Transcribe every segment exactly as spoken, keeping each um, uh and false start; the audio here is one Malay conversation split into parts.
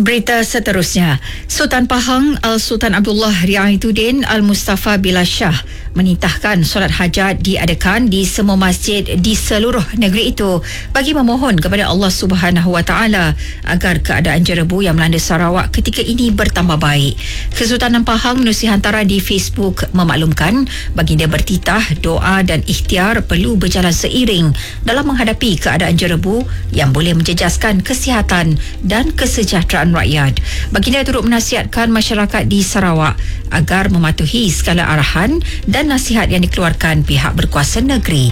Berita seterusnya, Sultan Pahang Al-Sultan Abdullah Riayatuddin Al-Mustafa Billah Shah menitahkan solat hajat diadakan di semua masjid di seluruh negeri itu bagi memohon kepada Allah Subhanahu Wa Taala agar keadaan jerebu yang melanda Sarawak ketika ini bertambah baik. Kesultanan Pahang menerusi hantaran di Facebook memaklumkan baginda bertitah doa dan ikhtiar perlu berjalan seiring dalam menghadapi keadaan jerebu yang boleh menjejaskan kesihatan dan kesejahteraan rakyat. Baginda turut menasihatkan masyarakat di Sarawak agar mematuhi segala arahan dan nasihat yang dikeluarkan pihak berkuasa negeri.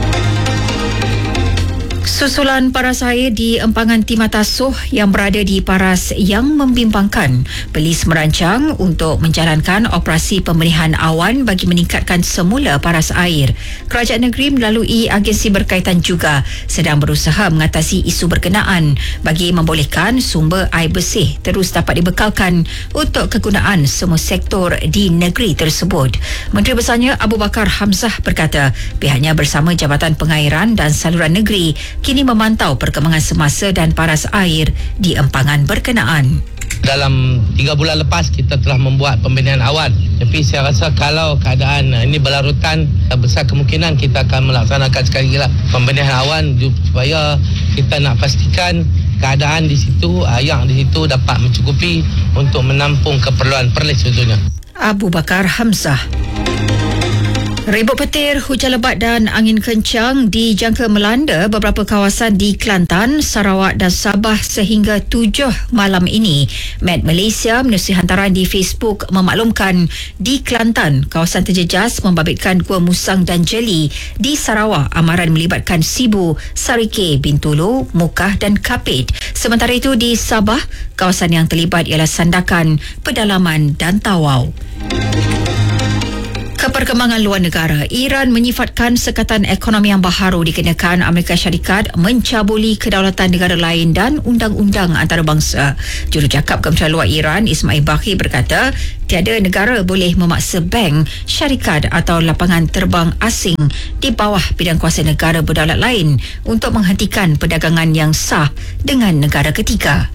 Susulan paras air di empangan Timatasuh yang berada di paras yang membimbangkan, Polis merancang untuk menjalankan operasi pemeliharaan awan bagi meningkatkan semula paras air. Kerajaan negeri melalui agensi berkaitan juga sedang berusaha mengatasi isu berkenaan bagi membolehkan sumber air bersih terus dapat dibekalkan untuk kegunaan semua sektor di negeri tersebut. Menteri Besarnya Abu Bakar Hamzah berkata pihaknya bersama Jabatan Pengairan dan Saluran Negeri kini memantau perkembangan semasa dan paras air di empangan berkenaan. Dalam tiga bulan lepas kita telah membuat pembinaan awan, tapi saya rasa kalau keadaan ini berlarutan, besar kemungkinan kita akan melaksanakan sekali lagi pembinaan awan supaya kita nak pastikan keadaan di situ, yang di situ dapat mencukupi untuk menampung keperluan Perlis sebetulnya. Abu Bakar Hamzah. Ribut petir, hujan lebat dan angin kencang dijangka melanda beberapa kawasan di Kelantan, Sarawak dan Sabah sehingga tujuh malam ini. Met Malaysia menerusi hantaran di Facebook memaklumkan di Kelantan, kawasan terjejas membabitkan Gua Musang dan Jeli. Di Sarawak, amaran melibatkan Sibu, Sarike, Bintulu, Mukah dan Kapit. Sementara itu di Sabah, kawasan yang terlibat ialah Sandakan, Pedalaman dan Tawau. Keperkembangan luar negara, Iran menyifatkan sekatan ekonomi yang baharu dikenakan Amerika Syarikat mencabuli kedaulatan negara lain dan undang-undang antarabangsa. Jurucakap Kementerian Luar Iran Ismail Baqi berkata tiada negara boleh memaksa bank, syarikat atau lapangan terbang asing di bawah bidang kuasa negara berdaulat lain untuk menghentikan perdagangan yang sah dengan negara ketiga.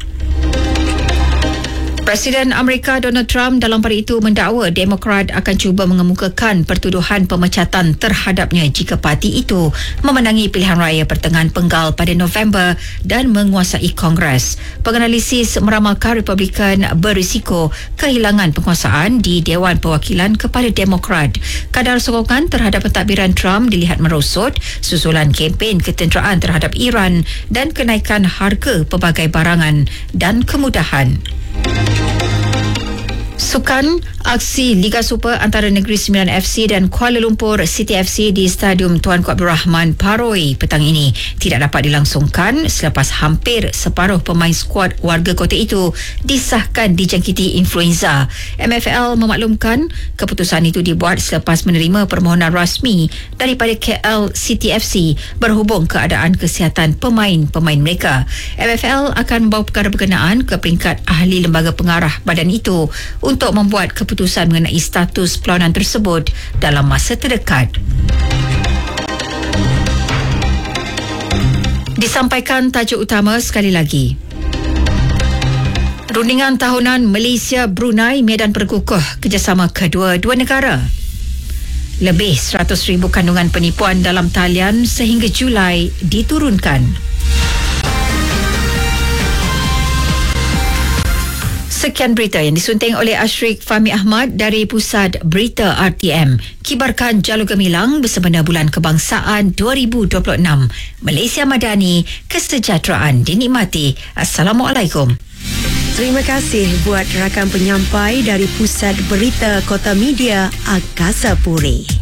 Presiden Amerika Donald Trump dalam pada itu mendakwa Demokrat akan cuba mengemukakan pertuduhan pemecatan terhadapnya jika parti itu memenangi pilihan raya pertengahan penggal pada November dan menguasai Kongres. Penganalisis meramalkan Republikan berisiko kehilangan penguasaan di Dewan Perwakilan kepada Demokrat. Kadar sokongan terhadap pentadbiran Trump dilihat merosot susulan kempen ketenteraan terhadap Iran dan kenaikan harga pelbagai barangan dan kemudahan. Sukan, aksi Liga Super antara Negeri Sembilan F C dan Kuala Lumpur City F C di Stadium Tuanku Abdul Rahman Paroi petang ini tidak dapat dilangsungkan selepas hampir separuh pemain skuad warga kota itu disahkan dijangkiti influenza. M F L memaklumkan keputusan itu dibuat selepas menerima permohonan rasmi daripada K L City F C berhubung keadaan kesihatan pemain-pemain mereka. M F L akan membawa perkara berkenaan ke peringkat ahli lembaga pengarah badan itu untuk membuat keputusan mengenai status perlawanan tersebut dalam masa terdekat. Disampaikan tajuk utama sekali lagi. Rundingan tahunan Malaysia-Brunei medan perkukuh kerjasama kedua-dua negara. Lebih seratus ribu kandungan penipuan dalam talian sehingga Julai diturunkan. Sekian berita yang disunting oleh Ashrik Fahmi Ahmad dari Pusat Berita R T M. Kibarkan Jalur Gemilang bersempena Bulan Kebangsaan dua ribu dua puluh enam. Malaysia Madani, kesejahteraan dinikmati. Assalamualaikum. Terima kasih buat rakan penyampai dari Pusat Berita Kota Media Angkasa Puri.